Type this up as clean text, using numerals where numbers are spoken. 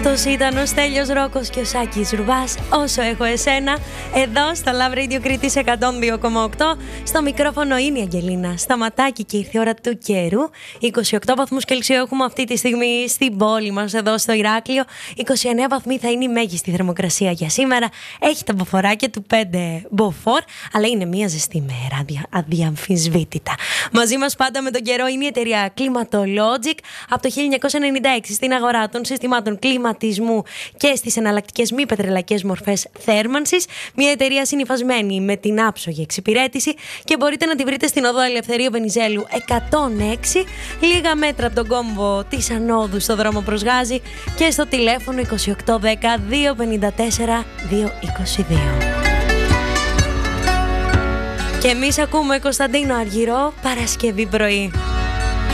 Αυτός ήταν ο Στέλιος Ρόκος και ο Σάκης Ρουβάς. Όσο έχω εσένα, εδώ στο Love Radio Κρήτης 102,8. Στο μικρόφωνο είναι η Αγγελίνα Σταματάκη και ήρθε η ώρα του καιρού. 28 βαθμούς Κελσίου έχουμε αυτή τη στιγμή στην πόλη μας, εδώ στο Ηράκλειο. 29 βαθμοί θα είναι η μέγιστη θερμοκρασία για σήμερα. Έχει τα μποφοράκια του 5 μποφόρ, αλλά είναι μια ζεστή μέρα, αδιαμφισβήτητα. Μαζί μας πάντα με τον καιρό είναι η εταιρεία Climatologic. Από το 1996 στην αγορά των συστημάτων κλιματισμού και στις εναλλακτικές μη πετρελαϊκές μορφές θέρμανσης. Μια εταιρεία συνυφασμένη με την άψογη εξυπηρέτηση και μπορείτε να τη βρείτε στην οδό Ελευθερίου Βενιζέλου 106, λίγα μέτρα από τον κόμβο της Ανόδου στο δρόμο προς Γάζη και στο τηλέφωνο 2810 254 222. Και εμείς ακούμε Κωνσταντίνο Αργυρό, Παρασκευή πρωί.